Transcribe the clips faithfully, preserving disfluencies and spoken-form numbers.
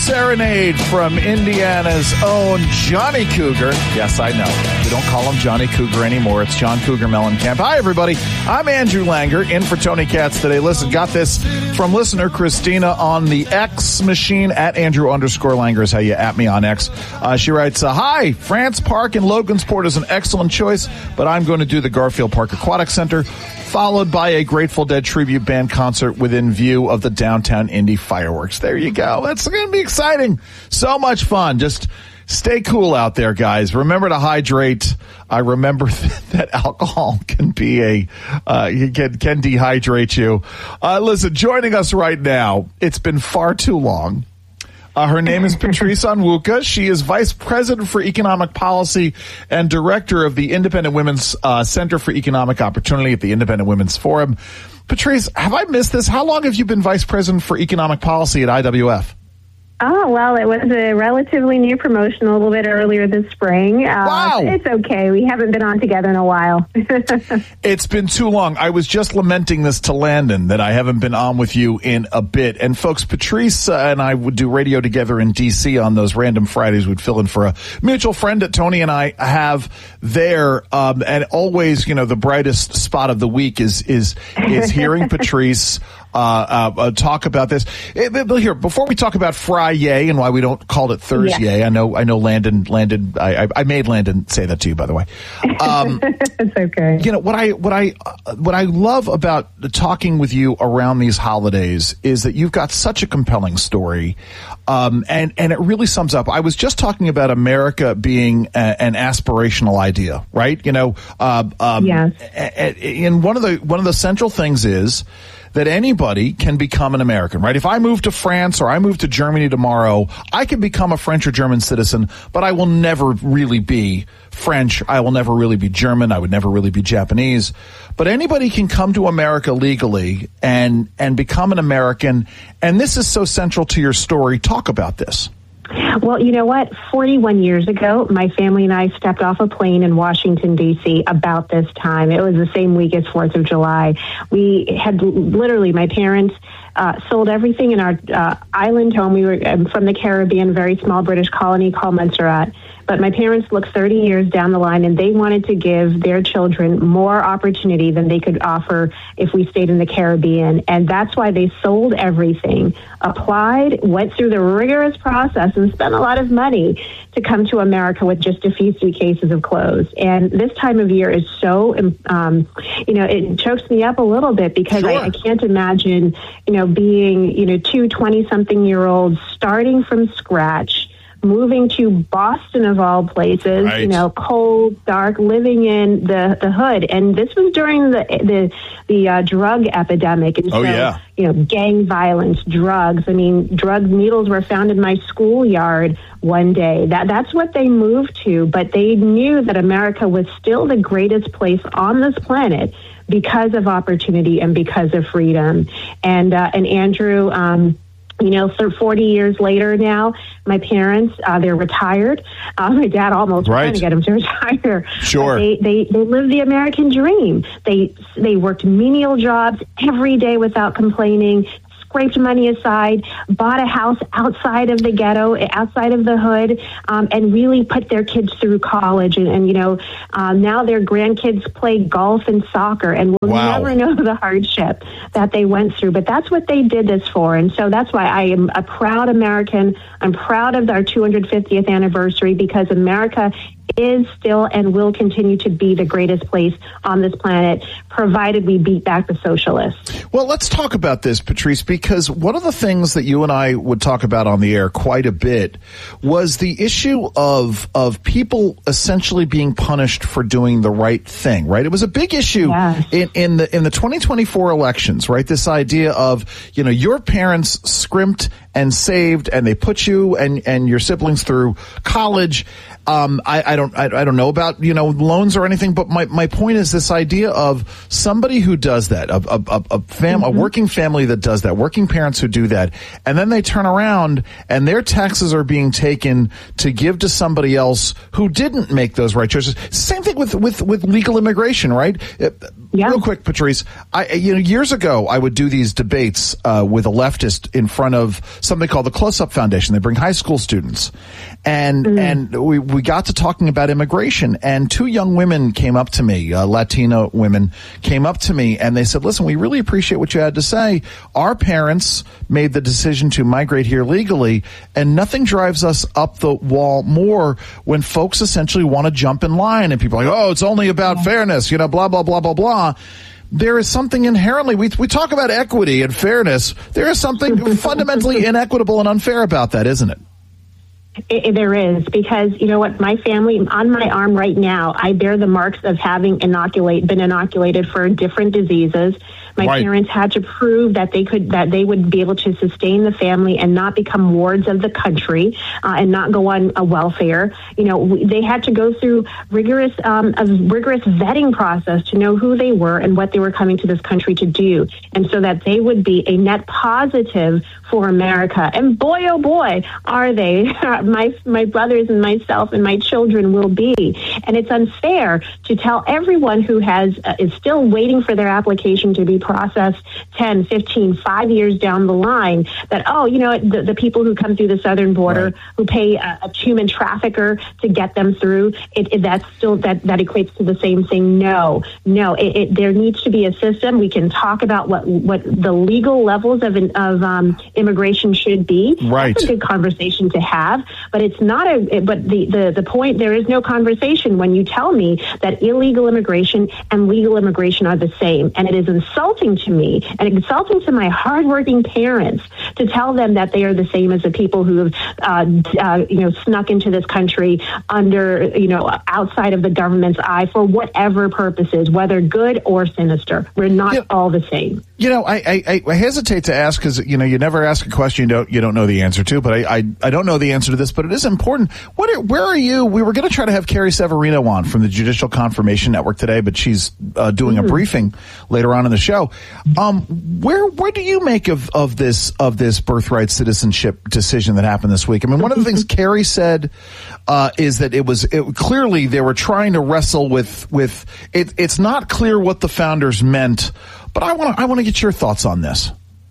serenade from Indiana's own Johnny Cougar. Yes, I know. We don't call him Johnny Cougar anymore. It's John Cougar Mellencamp. Hi, everybody. I'm Andrew Langer, in for Tony Katz today. Listen, got this from listener Christina on the X machine. At Andrew underscore Langer is how you at me on X. Uh, she writes, uh, hi, France Park in Logansport is an excellent choice, but I'm going to do the Garfield Park Aquatic Center, followed by a Grateful Dead tribute band concert within view of the downtown Indy fireworks. There you go. That's going to be exciting. So much fun. Just stay cool out there, guys. Remember to hydrate. I remember that alcohol can be a, uh, can, can dehydrate you. Uh, listen, joining us right now, it's been far too long. Uh, her name is Patrice Onwuka. She is Vice President for Economic Policy and Director of the Independent Women's uh, Center for Economic Opportunity at the Independent Women's Forum. Patrice, have I missed this? How long have you been Vice President for Economic Policy at I W F? Oh, well, it was a relatively new promotion a little bit earlier this spring. Uh, wow. It's okay. We haven't been on together in a while. It's been too long. I was just lamenting this to Landon that I haven't been on with you in a bit. And folks, Patrice uh, and I would do radio together in D C on those random Fridays. We'd fill in for a mutual friend that Tony and I have there. Um, and always, you know, the brightest spot of the week is, is, is hearing Patrice Uh, uh, talk about this. Here, before we talk about Fry-yay and why we don't call it Thursday, yeah. I know, I know Landon, Landon, I, I made Landon say that to you, by the way. Um, it's okay. You know, what I, what I, uh, what I love about talking with you around these holidays is that you've got such a compelling story. Um, and, and it really sums up. I was just talking about America being a, an aspirational idea, right? You know, uh, um, yes. And one of the, one of the central things is that anybody can become an American, right? If I move to France or I move to Germany tomorrow, I can become a French or German citizen, but I will never really be French. I will never really be German. I would never really be Japanese. But anybody can come to America legally and, and become an American. And this is so central to your story. Talk about this. Well, you know what? forty-one years ago, my family and I stepped off a plane in Washington, D C about this time. It was the same week as fourth of July. We had literally, my parents uh, sold everything in our uh, island home. We were um, from the Caribbean, very small British colony called Montserrat. But my parents looked thirty years down the line, and they wanted to give their children more opportunity than they could offer if we stayed in the Caribbean. And that's why they sold everything, applied, went through the rigorous process, and spent a lot of money to come to America with just a few suitcases of clothes. And this time of year is so, um, you know, it chokes me up a little bit because Sure. I, I can't imagine, you know, being, you know, two twenty-something-year-olds starting from scratch, moving to Boston of all places, right. you know, cold, dark, living in the, the hood. And this was during the the, the uh, drug epidemic. And oh, so, yeah. you know, gang violence, drugs. I mean, drug needles were found in my schoolyard one day. That That's what they moved to. But they knew that America was still the greatest place on this planet because of opportunity and because of freedom. And, uh, and Andrew, um, you know, so forty years later now, my parents, uh, they're retired. Uh, my dad almost right. trying to get them to retire. Sure. They, they, they live the American dream. They, they worked menial jobs every day without complaining, scraped money aside, bought a house outside of the ghetto, outside of the hood, um, and really put their kids through college. And, and you know, um, now their grandkids play golf and soccer, and will wow. never know the hardship that they went through. But that's what they did this for. And so that's why I am a proud American. I'm proud of our two hundred fiftieth anniversary, because America is still and will continue to be the greatest place on this planet, provided we beat back the socialists. Well, let's talk about this, Patrice, because one of the things that you and I would talk about on the air quite a bit was the issue of of people essentially being punished for doing the right thing, right? It was a big issue yes. in, in the in the twenty twenty-four elections, right? This idea of, you know, your parents scrimped and saved and they put you and, and your siblings through college. Um, I, I don't, I, I don't know about, you know, loans or anything, but my, my point is this idea of somebody who does that, a, a, a, a fam, mm-hmm. a working family that does that, working parents who do that, and then they turn around and their taxes are being taken to give to somebody else who didn't make those right choices. Same thing with, with, with legal immigration, right? Yeah. Real quick, Patrice, I, you know, years ago, I would do these debates uh, with a leftist in front of something called the Close-Up Foundation. They bring high school students. And mm. and we, we got to talking about immigration. And two young women came up to me, uh, Latino women, came up to me, and they said, listen, we really appreciate what you had to say. Our parents made the decision to migrate here legally, and nothing drives us up the wall more when folks essentially want to jump in line. And people are like, oh, it's only about yeah. fairness, you know, blah, blah, blah, blah, blah. There is something inherently, we we talk about equity and fairness. There is something fundamentally inequitable and unfair about that, isn't it? It, it, there is, because you know what, my family, on my arm right now, I bear the marks of having inoculate, been inoculated for different diseases. My right. parents had to prove that they could, that they would be able to sustain the family and not become wards of the country uh, and not go on a welfare. You know, we, they had to go through rigorous, um, a rigorous vetting process to know who they were and what they were coming to this country to do, and so that they would be a net positive for America. And boy, oh boy, are they. My my brothers and myself and my children will be. And it's unfair to tell everyone who has uh, is still waiting for their application to be processed ten, fifteen, five years down the line that, oh, you know, the, the people who come through the southern border, right. who pay a, a human trafficker to get them through, it, it, that's still, that, that equates to the same thing. No, no, it, it, there needs to be a system. We can talk about what, what the legal levels of, of um, immigration should be. Right. That's a good conversation to have. But it's not a, but the, the, the point, there is no conversation when you tell me that illegal immigration and legal immigration are the same. And it is insulting to me and insulting to my hardworking parents to tell them that they are the same as the people who have, uh, uh, you know, snuck into this country under, you know, outside of the government's eye for whatever purposes, whether good or sinister. We're not yeah. all the same. You know, I, I, I hesitate to ask because, you know, you never ask a question you don't you don't know the answer to. But I, I, I don't know the answer to this, but it is important. What are, where are you? We were going to try to have Carrie Severino on from the Judicial Confirmation Network today, but she's uh, doing mm-hmm. a briefing later on in the show. Um, where where do you make of, of this of this birthright citizenship decision that happened this week? I mean, one of the things Carrie said uh, is that it was it, clearly they were trying to wrestle with with it. It's not clear what the founders meant. But I want to I want to get your thoughts on this.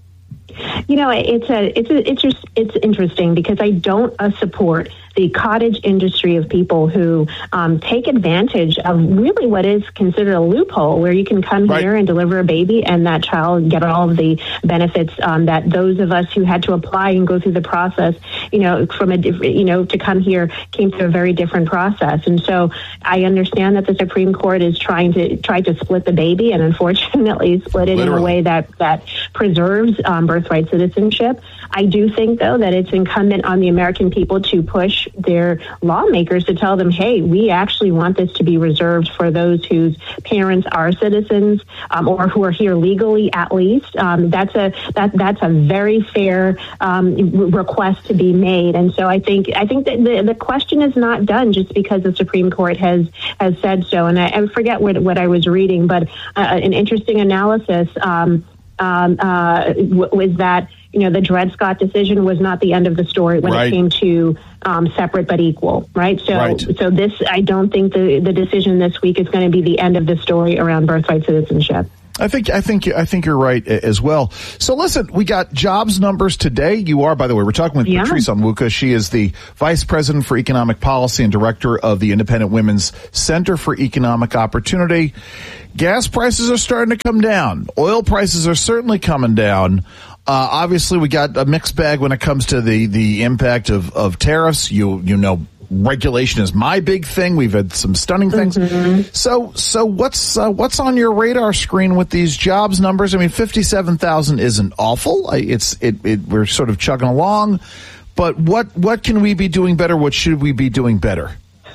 You know, it's a it's a, it's just it's interesting because I don't uh, support the cottage industry of people who um, take advantage of really what is considered a loophole, where you can come right. here and deliver a baby and that child get all of the benefits um, that those of us who had to apply and go through the process, you know, from a different, you know, to come here came through a very different process. And so I understand that the Supreme Court is trying to try to split the baby and unfortunately split it Literally. in a way that that preserves um, birthright citizenship. I do think, though, that it's incumbent on the American people to push their lawmakers to tell them, hey, we actually want this to be reserved for those whose parents are citizens um, or who are here legally, at least. Um, that's a that that's a very fair um, request to be made. And so I think I think that the, the question is not done just because the Supreme Court has has said so. And I, I forget what, what I was reading, but uh, an interesting analysis um, um, uh, w- was that, you know, the Dred Scott decision was not the end of the story when right. it came to um, separate but equal, right? So, right. so this, I don't think the, the decision this week is going to be the end of the story around birthright citizenship. I think I think I think you're right as well. So listen, we got jobs numbers today. You are, by the way, we're talking with yeah. Patrice Onwuka. She is the Vice President for Economic Policy and Director of the Independent Women's Center for Economic Opportunity. Gas prices are starting to come down. Oil prices are certainly coming down. Uh, obviously, we got a mixed bag when it comes to the, the impact of, of tariffs. You you know, regulation is my big thing. We've had some stunning things. Mm-hmm. So so what's uh, what's on your radar screen with these jobs numbers? I mean, fifty-seven thousand isn't awful. It's it, it we're sort of chugging along. But what what can we be doing better? What should we be doing better?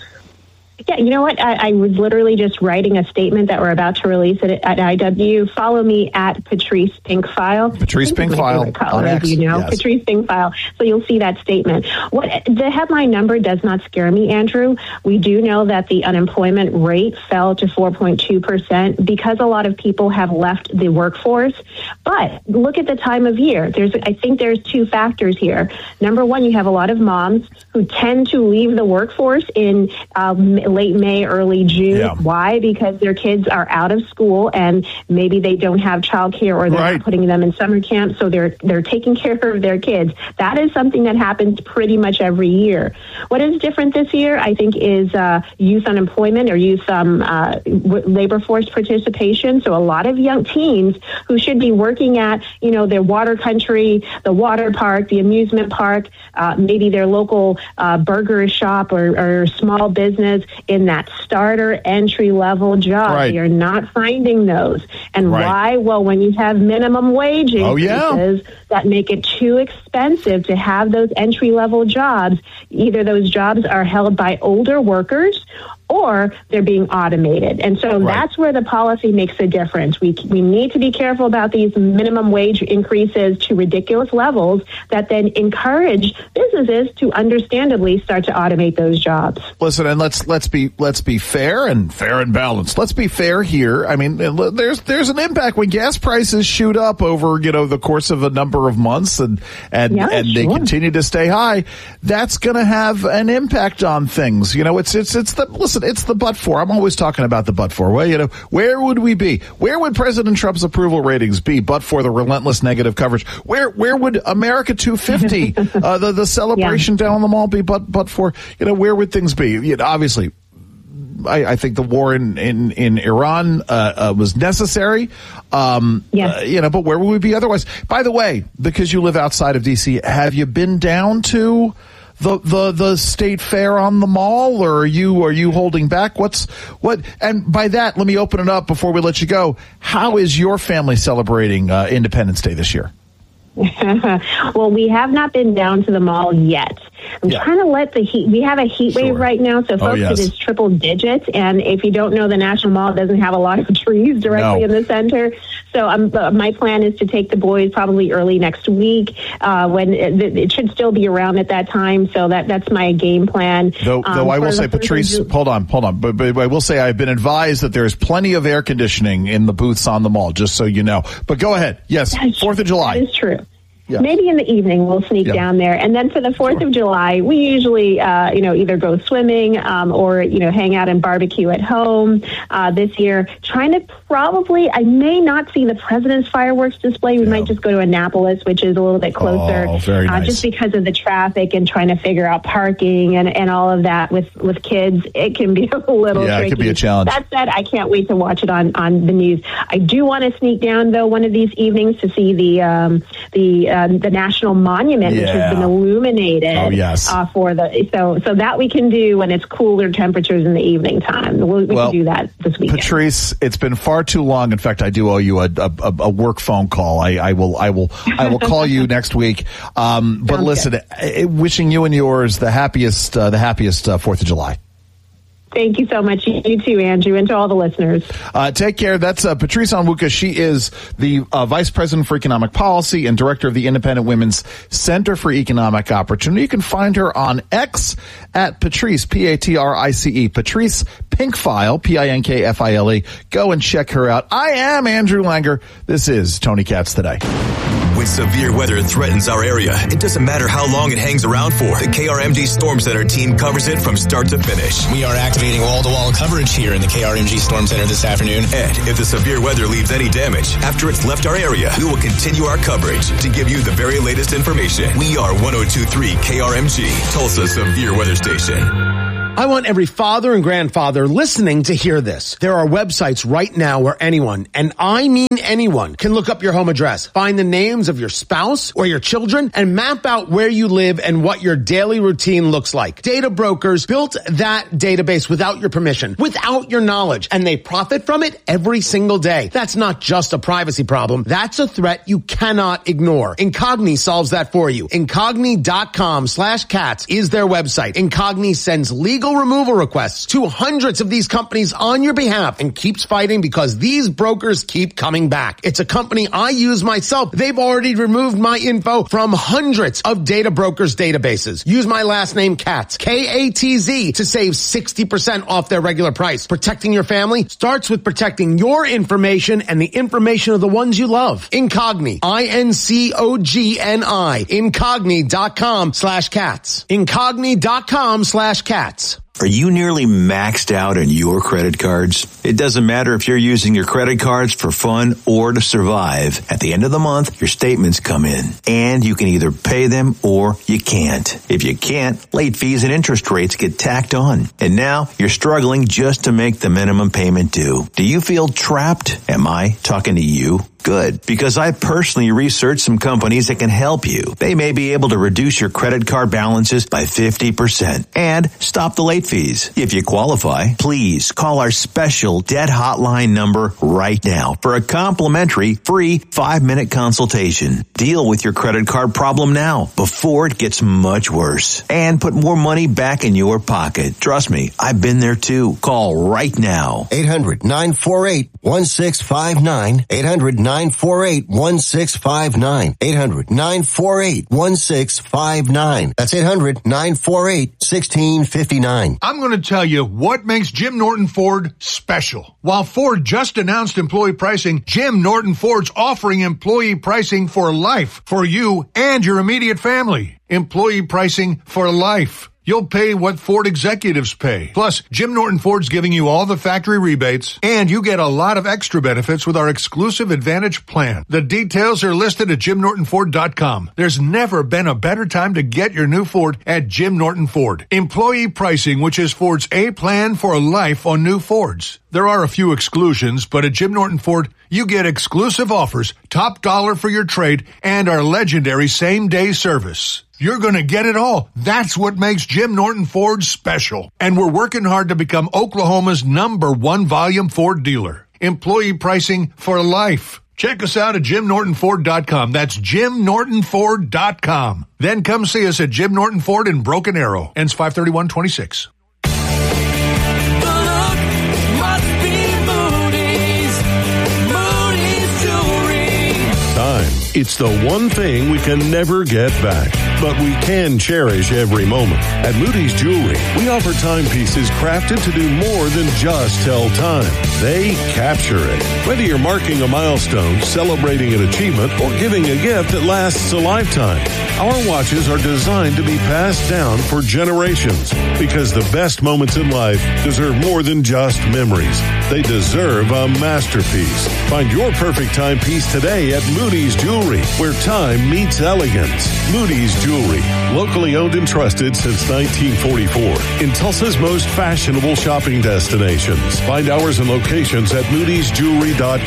Yeah, you know what? I, I was literally just writing a statement that we're about to release at, at I W. Follow me at Patrice Pinkfile. Patrice Pinkfile. Color, as you know, yes. Patrice Pinkfile. So you'll see that statement. What the headline number does not scare me, Andrew. We do know that the unemployment rate fell to four point two percent because a lot of people have left the workforce. But look at the time of year. There's, I think there's two factors here. Number one, you have a lot of moms who tend to leave the workforce in um, late May, early June. Yeah. Why? Because their kids are out of school and maybe they don't have childcare or they're Right. not putting them in summer camp, so they're they're taking care of their kids. That is something that happens pretty much every year. What is different this year, I think, is uh, youth unemployment or youth um, uh, w- labor force participation. So a lot of young teens who should be working at, you know, their water country, the water park, the amusement park, uh, maybe their local uh, burger shop or, or small business in that starter entry level job. Right. You're not finding those. And Right. why? Well, when you have minimum wage Oh, increases yeah. that make it too expensive to have those entry level jobs, either those jobs are held by older workers or they're being automated. And so Right. that's where the policy makes a difference. We we need to be careful about these minimum wage increases to ridiculous levels that then encourage businesses to understandably start to automate those jobs. Listen, and let's let's be let's be fair and fair and balanced. Let's be fair here. I mean, there's there's an impact when gas prices shoot up over, you know, the course of a number of months and and Yeah, and they sure. continue to stay high. That's going to have an impact on things. You know, it's it's it's the listen. It's the but for. I'm always talking about the but for. Well, you know, where would we be? Where would President Trump's approval ratings be but for the relentless negative coverage? Where where would America two fifty, uh, the the celebration yeah. down the mall be but but for? You know, where would things be? You know, obviously, I, I think the war in in in Iran uh, uh, was necessary. Um, yes. uh, you know, but where would we be otherwise? By the way, because you live outside of D C, have you been down to the the the state fair on the mall, or are you are you holding back? What's what? And by that, let me open it up before we let you go. How is your family celebrating uh, Independence Day this year? Well, we have not been down to the mall yet. I'm yeah. trying to let the heat, we have a heat sure. wave right now, so folks, oh, yes. it is triple digits. And if you don't know, the National Mall doesn't have a lot of trees directly no. in the center. So um, uh, my plan is to take the boys probably early next week uh, when it, it should still be around at that time. So that that's my game plan. Though, um, though I will the say, Patrice, hold on, hold on. But, but I will say I've been advised that there's plenty of air conditioning in the booths on the mall, just so you know. But go ahead. Yes, fourth of July. That is true. Yeah. Maybe in the evening we'll sneak yeah. down there. And then for the fourth sure. of July, we usually, uh, you know, either go swimming um, or, you know, hang out and barbecue at home uh, this year. Trying to probably, I may not see the president's fireworks display. We yeah. might just go to Annapolis, which is a little bit closer. Oh, very nice. uh, just because of the traffic and trying to figure out parking and, and all of that with, with kids. It can be a little yeah, tricky. it could be a challenge. That said, I can't wait to watch it on, on the news. I do want to sneak down, though, one of these evenings to see the, um, the, uh, the National Monument, yeah. which has been illuminated. Oh, yes. Uh, for the so so that we can do when it's cooler temperatures in the evening time. We'll, we well, can do that this weekend. Patrice, it's been far too long. In fact, I do owe you a a, a work phone call. I, I will I will I will call you next week. Um, but Sounds listen, I, wishing you and yours the happiest uh, the happiest uh, Fourth of July. Thank you so much. You too, Andrew, and to all the listeners. Uh, take care. That's uh, Patrice Onwuka. She is the uh, Vice President for Economic Policy and Director of the Independent Women's Center for Economic Opportunity. You can find her on X at Patrice, P A T R I C E, Patrice Pinkfile, P I N K F I L E. Go and check her out. I am Andrew Langer. This is Tony Katz Today. When severe weather threatens our area, it doesn't matter how long it hangs around for. The K R M G Storm Center team covers it from start to finish. We are activating wall-to-wall coverage here in the K R M G Storm Center this afternoon. And if the severe weather leaves any damage after it's left our area, we will continue our coverage to give you the very latest information. We are one oh two point three K R M G, Tulsa's severe weather station. I want every father and grandfather listening to hear this. There are websites right now where anyone, and I mean anyone, can look up your home address, find the names of your spouse or your children, and map out where you live and what your daily routine looks like. Data brokers built that database without your permission, without your knowledge, and they profit from it every single day. That's not just a privacy problem. That's a threat you cannot ignore. Incogni solves that for you. Incogni.com slash cats is their website. Incogni sends legal removal requests to hundreds of these companies on your behalf and keeps fighting because these brokers keep coming back. It's a company I use myself. They've already removed my info from hundreds of data brokers' databases. Use my last name, Katz, K A T Z, to save sixty percent off their regular price. Protecting your family starts with protecting your information and the information of the ones you love. Incogni, I N C O G N I, incogni.com slash cats. Incogni.com slash cats. Are you nearly maxed out on your credit cards? It doesn't matter if you're using your credit cards for fun or to survive. At the end of the month, your statements come in, and you can either pay them or you can't. If you can't, late fees and interest rates get tacked on. And now you're struggling just to make the minimum payment due. Do you feel trapped? Am I talking to you? Good, because I personally researched some companies that can help you. They may be able to reduce your credit card balances by fifty percent and stop the late fees. If you qualify, please call our special debt hotline number right now for a complimentary free five-minute consultation. Deal with your credit card problem now before it gets much worse and put more money back in your pocket. Trust me, I've been there too. Call right now. eight hundred nine four eight one six five nine. eight hundred nine four eight one six five nine. eight hundred nine four eight one six five nine. That's eight hundred nine four eight one six five nine. I'm going to tell you what makes Jim Norton Ford special. While Ford just announced employee pricing, Jim Norton Ford's offering employee pricing for life for you and your immediate family. Employee pricing for life. You'll pay what Ford executives pay. Plus, Jim Norton Ford's giving you all the factory rebates, and you get a lot of extra benefits with our exclusive Advantage plan. The details are listed at jim norton ford dot com. There's never been a better time to get your new Ford at Jim Norton Ford. Employee pricing, which is Ford's A plan for life on new Fords. There are a few exclusions, but at Jim Norton Ford, you get exclusive offers, top dollar for your trade, and our legendary same-day service. You're going to get it all. That's what makes Jim Norton Ford special. And we're working hard to become Oklahoma's number one volume Ford dealer. Employee pricing for life. Check us out at jim norton ford dot com. That's jim norton ford dot com. Then come see us at Jim Norton Ford in Broken Arrow. Ends five thirty-one twenty-six. It's the one thing we can never get back, but we can cherish every moment. At Moody's Jewelry, we offer timepieces crafted to do more than just tell time. They capture it. Whether you're marking a milestone, celebrating an achievement, or giving a gift that lasts a lifetime, our watches are designed to be passed down for generations because the best moments in life deserve more than just memories. They deserve a masterpiece. Find your perfect timepiece today at Moody's Jewelry, where time meets elegance. Moody's Jewelry, locally owned and trusted since nineteen forty-four. In Tulsa's most fashionable shopping destinations. Find hours and locations at moodys jewelry dot com.